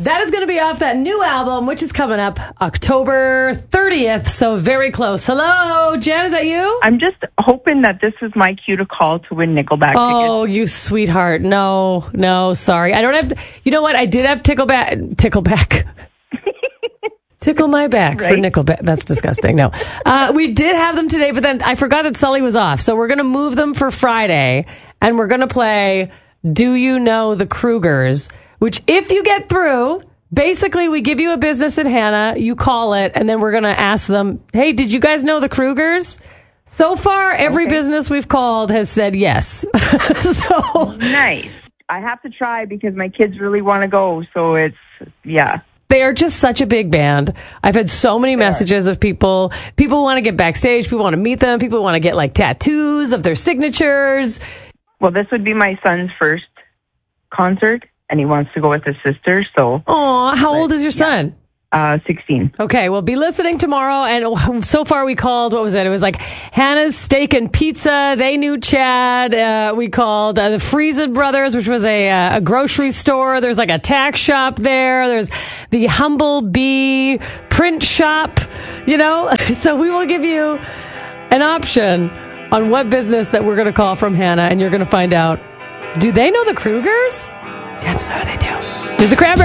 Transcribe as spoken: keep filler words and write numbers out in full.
That is going to be off that new album, which is coming up October thirtieth, so very close. Hello, Jen, is that you? I'm just hoping that this is my cue to call to win Nickelback Oh, tickets. you sweetheart. No, no, sorry. I don't have, you know what? I did have Tickleback, Tickleback. Tickle my back Right. for Nickelback. That's disgusting. No. Uh, we did have them today, but then I forgot that Sully was off. So we're going to move them for Friday, and we're going to play Do You Know the Krugers, which if you get through, basically we give you a business in Hannah, you call it, and then we're going to ask them, hey, did you guys know the Krugers? So far, every Okay. business we've called has said yes. So Nice. I have to try because my kids really want to go. So it's, yeah. they are just such a big band. I've had so many messages of people. People want to get backstage. People want to meet them. People want to get like tattoos of their signatures. Well, this would be my son's first concert, and he wants to go with his sister. So, Aw, how But, old is your son? uh, sixteen. Okay, well, be listening tomorrow. And so far we called, what was it? It was like Hannah's Steak and Pizza. They knew Chad. Uh, we called uh, the Friesen Brothers, which was a, uh, a grocery store. There's like a tack shop there. There's the Humble Bee print shop, you know. So we will give you an option on what business that we're going to call from Hannah, and you're going to find out, do they know the Krugers? Chances are they do. Here's the Cranberries.